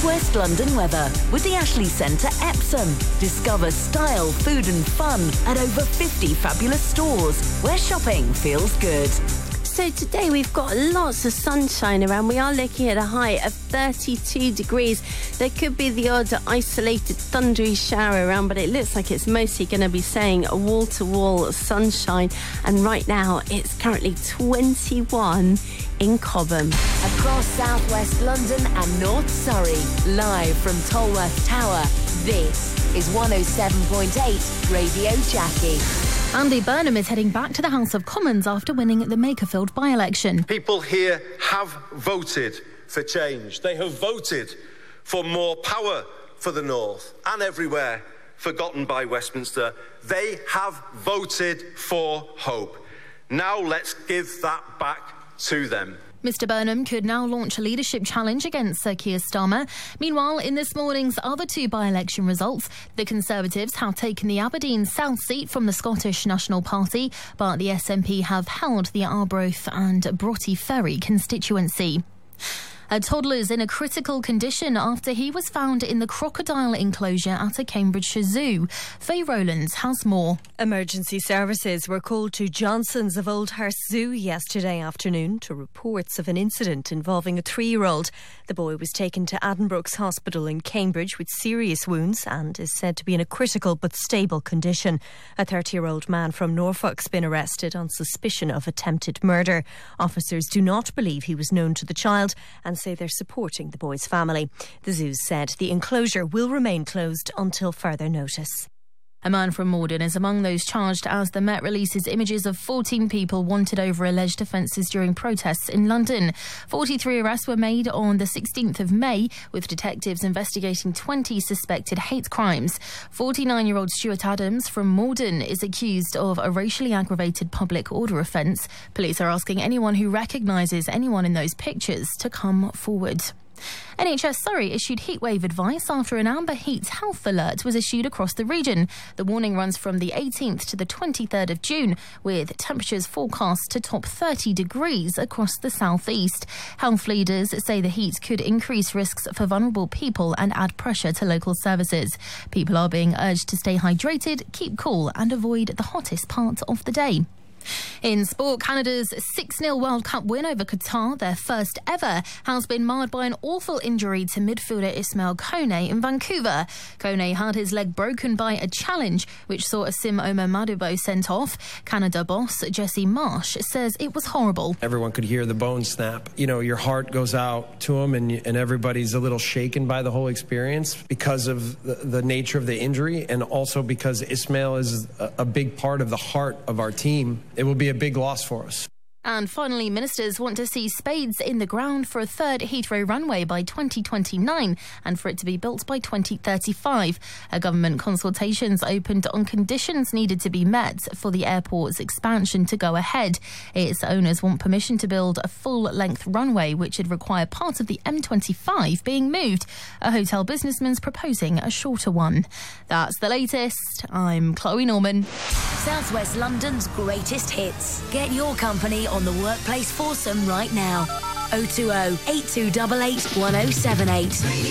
West London weather with the Ashley Centre Epsom. Discover style, food and fun at over 50 fabulous stores where shopping feels good. So today we've got lots of sunshine around. We are looking at a high of 32 degrees. There could be the odd isolated thundery shower around, but it looks like it's mostly going to be saying wall-to-wall sunshine. And right now it's currently 21 in Cobham. Across southwest London and North Surrey, live from Tolworth Tower, this is 107.8 Radio Jackie. Andy Burnham is heading back to the House of Commons after winning the Makerfield by-election. People here have voted for change. They have voted for more power for the North and everywhere forgotten by Westminster. They have voted for hope. Now let's give that back to them. Mr Burnham could now launch a leadership challenge against Sir Keir Starmer. Meanwhile, in this morning's other two by-election results, the Conservatives have taken the Aberdeen South seat from the Scottish National Party, but the SNP have held the Arbroath and Broughty Ferry constituency. A toddler is in a critical condition after he was found in the crocodile enclosure at a Cambridgeshire zoo. Faye Rowlands has more. Emergency services were called to Johnson's of Oldhurst Zoo yesterday afternoon to reports of an incident involving a 3-year-old. The boy was taken to Addenbrooke's Hospital in Cambridge with serious wounds and is said to be in a critical but stable condition. A 30-year-old man from Norfolk's been arrested on suspicion of attempted murder. Officers do not believe he was known to the child and say they're supporting the boy's family. The zoo said the enclosure will remain closed until further notice. A man from Morden is among those charged as the Met releases images of 14 people wanted over alleged offences during protests in London. 43 arrests were made on the 16th of May, with detectives investigating 20 suspected hate crimes. 49-year-old Stuart Adams from Morden is accused of a racially aggravated public order offence. Police are asking anyone who recognises anyone in those pictures to come forward. NHS Surrey issued heatwave advice after an amber heat health alert was issued across the region. The warning runs from the 18th to the 23rd of June, with temperatures forecast to top 30 degrees across the southeast. Health leaders say the heat could increase risks for vulnerable people and add pressure to local services. People are being urged to stay hydrated, keep cool and avoid the hottest part of the day. In sport, Canada's 6-0 World Cup win over Qatar, their first ever, has been marred by an awful injury to midfielder Ismail Kone in Vancouver. Kone had his leg broken by a challenge, which saw Asim Omer Madibo sent off. Canada boss Jesse Marsh says it was horrible. Everyone could hear the bones snap. You know, your heart goes out to him and everybody's a little shaken by the whole experience because of the nature of the injury and also because Ismail is a big part of the heart of our team. It will be a big loss for us. And finally, ministers want to see spades in the ground for a third Heathrow runway by 2029 and for it to be built by 2035. A government consultations opened on conditions needed to be met for the airport's expansion to go ahead. Its owners want permission to build a full-length runway, which would require part of the M25 being moved. A hotel businessman's proposing a shorter one. That's the latest. I'm Chloe Norman. Southwest London's greatest hits. Get your company on the workplace foursome right now. 020 8288 1078.